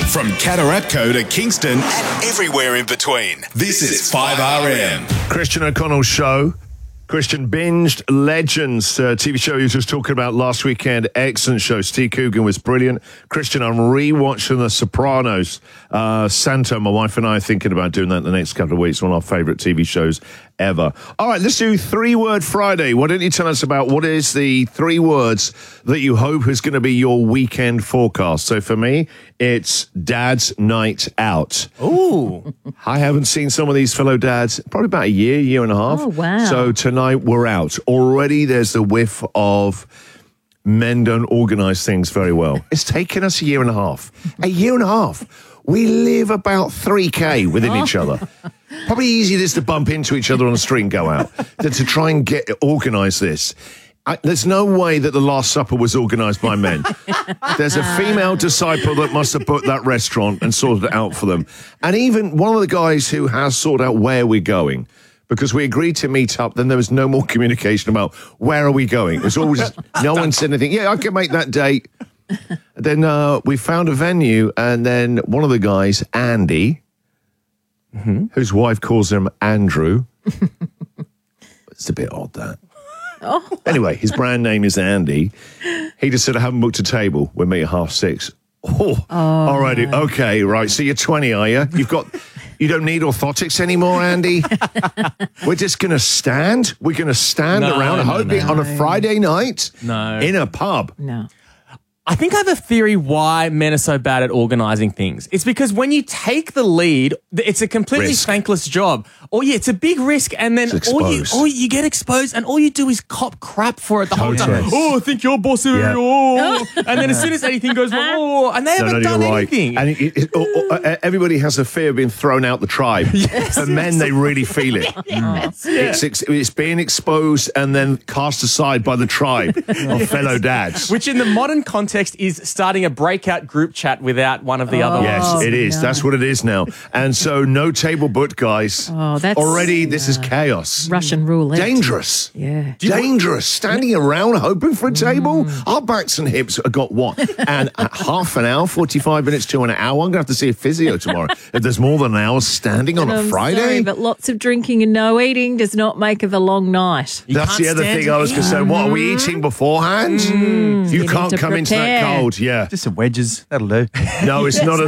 From Cataratco to Kingston and everywhere in between. This is 5RM. Christian O'Connell's show. Christian binged Legends, TV show you were just talking about last weekend. Excellent show. Steve Coogan was brilliant. Christian, I'm rewatching The Sopranos. Santo, my wife and I are thinking about doing that in the next couple of weeks. One of our favourite TV shows ever. All right, let's do 3-Word Friday. Why don't you tell us about what is the 3 words that you hope is going to be your weekend forecast? So for me, it's Dad's Night Out. Ooh. I haven't seen some of these fellow dads probably about a year and a half. Oh, wow. So tonight we're out. Already there's the whiff of men don't organise things very well. It's taken us a year and a half. A year and a half. We live about 3K within each other. Probably easier just to bump into each other on the street and go out than to try and organise this. There's no way that the Last Supper was organised by men. There's a female disciple that must have booked that restaurant and sorted it out for them. And even one of the guys who has sorted out where we're going, because we agreed to meet up, then there was no more communication about where are we going. It was always, no one said anything. Yeah, I can make that date. Then we found a venue, and then one of the guys, Andy, whose wife calls him Andrew. It's a bit odd, that. Oh. Anyway, his brand name is Andy. He just said, I haven't booked a table. We'll meet at 6:30. Alrighty. Okay, right. So you're 20, are you? You don't need orthotics anymore, Andy? We're just going to stand? We're going to stand around on a Friday night in a pub? No. I think I have a theory why men are so bad at organising things. It's because when you take the lead, it's a completely thankless job. It's a big risk, and then you get exposed, and all you do is cop crap for it the whole time. Oh, I think you're boss of it. Oh. And then as soon as anything goes wrong, and they haven't done anything. And everybody has a fear of being thrown out the tribe. For men, they really feel it. It's being exposed and then cast aside by the tribe of fellow dads. Which in the modern context is starting a breakout group chat without one of the other. Yes, it is. No. That's what it is now. And so no table booked, guys. This is chaos. Russian roulette. Dangerous. Yeah. Dangerous. Standing around hoping for a table. Our backs and hips have got what? And half an hour, 45 minutes to an hour. I'm going to have to see a physio tomorrow. If there's more than an hour standing on a Friday. Sorry, but lots of drinking and no eating does not make of a long night. That's the other thing I was going to say. What, are we eating beforehand? You can't come into that cold. Yeah. Just some wedges. That'll do. No, it's not